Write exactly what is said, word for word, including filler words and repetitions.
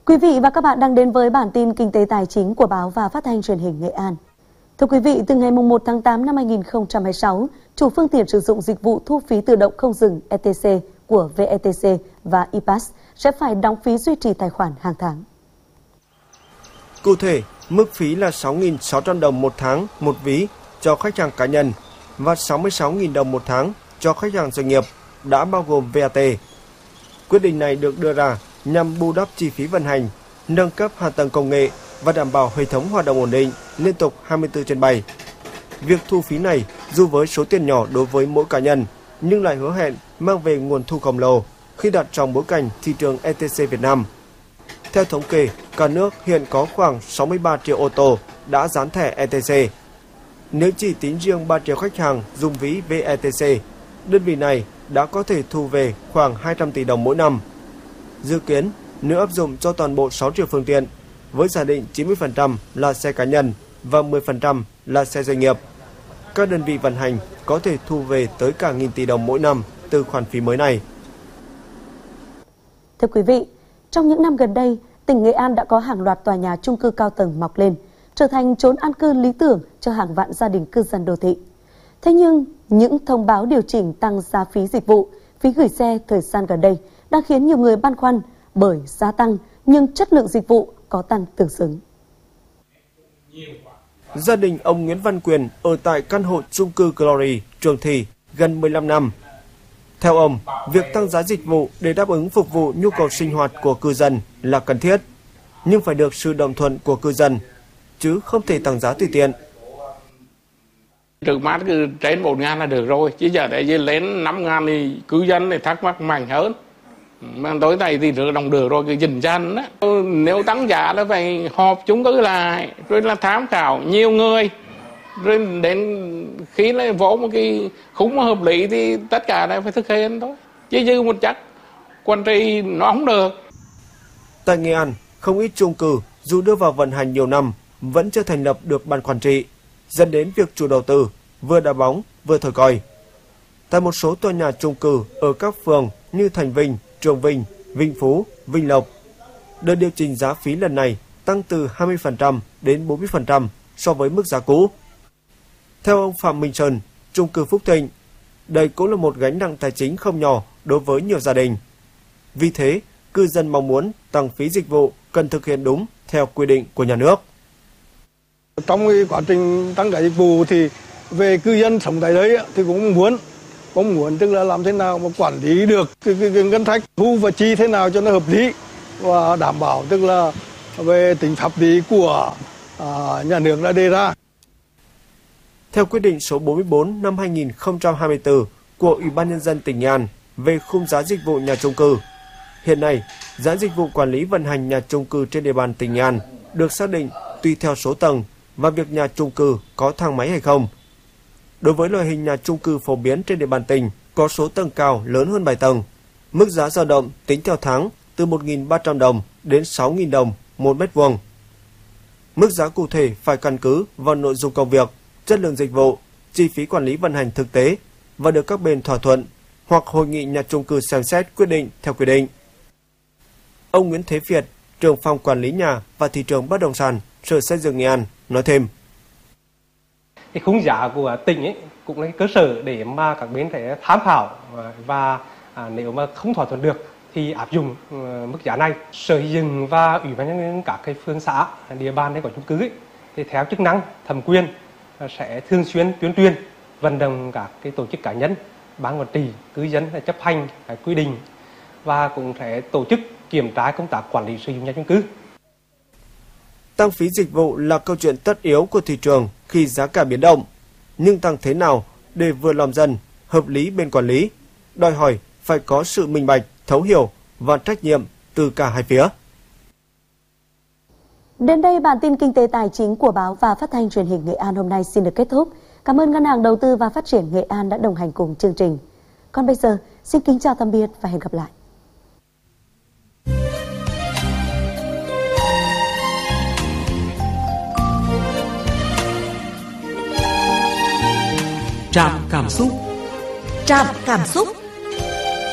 Quý vị và các bạn đang đến với bản tin kinh tế tài chính của báo và phát thanh truyền hình Nghệ An. Thưa quý vị, từ ngày mùng một tháng tám năm hai nghìn không trăm hai mươi sáu, chủ phương tiện sử dụng dịch vụ thu phí tự động không dừng E T C của vê e tê xê và i pass sẽ phải đóng phí duy trì tài khoản hàng tháng. Cụ thể, mức phí là sáu nghìn sáu trăm đồng một tháng một ví cho khách hàng cá nhân và sáu mươi sáu nghìn đồng một tháng cho khách hàng doanh nghiệp, đã bao gồm vê a tê. Quyết định này được đưa ra nhằm bù đắp chi phí vận hành, nâng cấp hạ tầng công nghệ và đảm bảo hệ thống hoạt động ổn định, liên tục hai mươi tư trên bảy. Việc thu phí này dù với số tiền nhỏ đối với mỗi cá nhân, nhưng lại hứa hẹn mang về nguồn thu khổng lồ khi đặt trong bối cảnh thị trường E T C Việt Nam. Theo thống kê, cả nước hiện có khoảng sáu mươi ba triệu ô tô đã dán thẻ E T C. Nếu chỉ tính riêng ba triệu khách hàng dùng ví vê e tê xê, đơn vị này đã có thể thu về khoảng hai trăm tỷ đồng mỗi năm. Dự kiến, nếu áp dụng cho toàn bộ sáu triệu phương tiện, với giả định chín mươi phần trăm là xe cá nhân và mười phần trăm là xe doanh nghiệp, các đơn vị vận hành có thể thu về tới cả nghìn tỷ đồng mỗi năm từ khoản phí mới này. Thưa quý vị, trong những năm gần đây, tỉnh Nghệ An đã có hàng loạt tòa nhà chung cư cao tầng mọc lên, trở thành chốn an cư lý tưởng cho hàng vạn gia đình cư dân đô thị. Thế nhưng, những thông báo điều chỉnh tăng giá phí dịch vụ, phí gửi xe thời gian gần đây đang khiến nhiều người băn khoăn bởi giá tăng nhưng chất lượng dịch vụ có tăng tương xứng. Gia đình ông Nguyễn Văn Quyền ở tại căn hộ chung cư Glory, Trường Thị gần mười lăm năm. Theo ông, việc tăng giá dịch vụ để đáp ứng phục vụ nhu cầu sinh hoạt của cư dân là cần thiết, nhưng phải được sự đồng thuận của cư dân, chứ không thể tăng giá tùy tiện. Trước mắt cứ trên một ngàn là được rồi, chứ giờ để lên năm ngàn thì cư dân thì thắc mắc mạnh hơn. Mà tối nay thì rửa đồng được rồi, cứ dình dần á. Nếu tăng giá là phải họp chúng cứ lại, rồi là tham khảo nhiều người. Rồi đến khi là vỗ một cái khung hợp lý thì tất cả đều phải thực hiện thôi. Chứ dư một chắc, quản trị nó không được. Tại Nghệ An, không ít chung cư dù đưa vào vận hành nhiều năm vẫn chưa thành lập được ban quản trị, dẫn đến việc chủ đầu tư vừa đá bóng vừa thổi còi. Tại một số tòa nhà chung cư ở các phường như Thành Vinh, Trường Vinh, Vinh Phú, Vinh Lộc, đợt điều chỉnh giá phí lần này tăng từ hai mươi phần trăm đến bốn mươi phần trăm so với mức giá cũ. Theo ông Phạm Minh Sơn, chung cư Phúc Thịnh, đây cũng là một gánh nặng tài chính không nhỏ đối với nhiều gia đình. Vì thế, cư dân mong muốn tăng phí dịch vụ cần thực hiện đúng theo quy định của nhà nước. Trong quá trình tăng giá dịch vụ thì về cư dân sống tại đấy thì cũng muốn cũng muốn tức là làm thế nào mà quản lý được cái, cái, cái ngân sách thu và chi thế nào cho nó hợp lý và đảm bảo tức là về tính pháp lý của à, nhà nước đã đề ra. Theo quyết định số bốn mươi bốn năm hai nghìn không trăm hai mươi tư của Ủy ban Nhân dân tỉnh Nghệ An về khung giá dịch vụ nhà chung cư, hiện nay giá dịch vụ quản lý vận hành nhà chung cư trên địa bàn tỉnh Nghệ An được xác định tùy theo số tầng và việc nhà chung cư có thang máy hay không. Đối với loại hình nhà chung cư phổ biến trên địa bàn tỉnh có số tầng cao lớn hơn bảy tầng, mức giá dao động tính theo tháng từ một nghìn ba trăm đồng đến sáu nghìn đồng một mét vuông. Mức giá cụ thể phải căn cứ vào nội dung công việc, chất lượng dịch vụ, chi phí quản lý vận hành thực tế và được các bên thỏa thuận hoặc hội nghị nhà chung cư xem xét quyết định theo quy định. Ông Nguyễn Thế Việt, trưởng phòng quản lý nhà và thị trường bất động sản, Sở Xây dựng Nghệ An nói thêm: Cái khung giá của tỉnh ấy cũng là cơ sở để mà các bên thể tham khảo và à, nếu mà không thỏa thuận được thì áp dụng uh, mức giá này. Sở Xây dựng và Ủy ban nhân dân các cái phường xã địa bàn để có chung cư ấy, thì theo chức năng thẩm quyền uh, sẽ thường xuyên tuyên truyền vận động các cái tổ chức cá nhân, ban quản trị, cư dân là chấp hành cái quy định và cũng sẽ tổ chức kiểm tra công tác quản lý sử dụng nhà chung cư. Tăng phí dịch vụ là câu chuyện tất yếu của thị trường khi giá cả biến động, nhưng tăng thế nào để vừa lòng dân, hợp lý bên quản lý, đòi hỏi phải có sự minh bạch, thấu hiểu và trách nhiệm từ cả hai phía. Đến đây bản tin kinh tế tài chính của báo và phát thanh truyền hình Nghệ An hôm nay xin được kết thúc. Cảm ơn Ngân hàng Đầu tư và Phát triển Nghệ An đã đồng hành cùng chương trình. Còn bây giờ, xin kính chào tạm biệt và hẹn gặp lại. Trạm cảm xúc. Trạm cảm xúc.